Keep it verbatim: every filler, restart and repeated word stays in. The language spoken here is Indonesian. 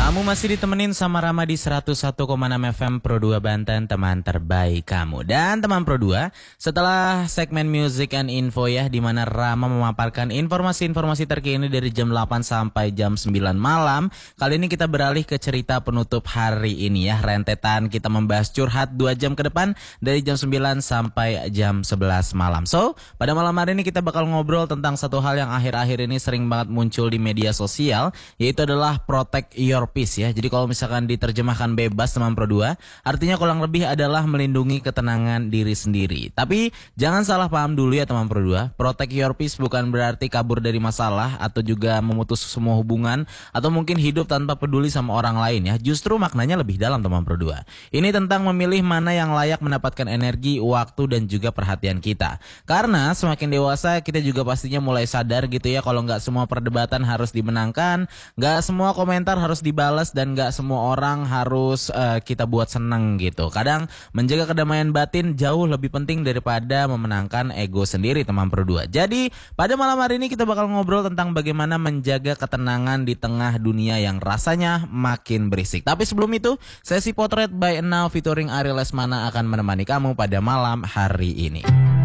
Kamu masih ditemenin sama Rama di seratus satu koma enam F M Pro dua Banten, teman terbaik kamu. Dan teman Pro dua, setelah segmen Music and Info ya, di mana Rama memaparkan informasi-informasi terkini dari jam delapan sampai jam sembilan malam. Kali ini kita beralih ke cerita penutup hari ini ya. Rentetan kita membahas curhat dua jam ke depan dari jam sembilan sampai jam sebelas malam. So, pada malam hari ini kita bakal ngobrol tentang satu hal yang akhir-akhir ini sering banget muncul di media sosial, yaitu adalah protect your peace ya. Jadi kalau misalkan diterjemahkan bebas teman Pro dua, artinya kurang lebih adalah melindungi ketenangan diri sendiri. Tapi jangan salah paham dulu ya teman Pro dua. Protect your peace bukan berarti kabur dari masalah atau juga memutus semua hubungan atau mungkin hidup tanpa peduli sama orang lain ya. Justru maknanya lebih dalam teman Pro dua. Ini tentang memilih mana yang layak mendapatkan energi, waktu dan juga perhatian kita. Karena semakin dewasa kita juga pastinya mulai sadar gitu ya, kalau nggak semua perdebatan harus dimenangkan, nggak semua komentar harus dibalas, dan gak semua orang harus uh, kita buat seneng gitu. Kadang menjaga kedamaian batin jauh lebih penting daripada memenangkan ego sendiri teman Pro dua. Jadi pada malam hari ini kita bakal ngobrol tentang bagaimana menjaga ketenangan di tengah dunia yang rasanya makin berisik. Tapi sebelum itu, sesi potret by Now featuring Ari Lesmana akan menemani kamu pada malam hari ini.